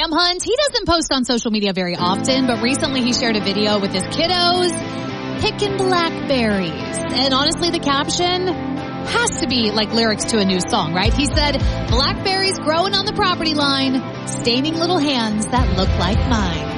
Sam Hunt, he doesn't post on social media very often, but recently he shared a video with his kiddos picking blackberries. And honestly, the caption has to be like lyrics to a new song, right? He said, blackberries growing on the property line, staining little hands that look like mine.